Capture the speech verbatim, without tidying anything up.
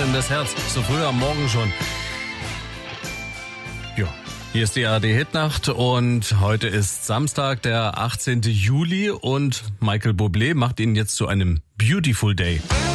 in das Herz. So früh am Morgen schon. Ja, hier ist die A R D-Hitnacht und heute ist Samstag, der achtzehnten Juli und Michael Bublé macht ihn jetzt zu einem Beautiful Day.